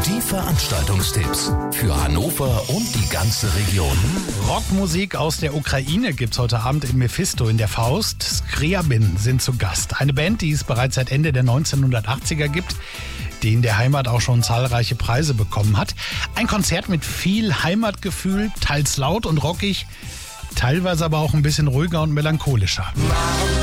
Die Veranstaltungstipps für Hannover und die ganze Region. Rockmusik aus der Ukraine gibt's heute Abend im Mephisto in der Faust. Scriabin sind zu Gast. Eine Band, die es bereits seit Ende der 1980er gibt, die in der Heimat auch schon zahlreiche Preise bekommen hat. Ein Konzert mit viel Heimatgefühl, teils laut und rockig, teilweise aber auch ein bisschen ruhiger und melancholischer.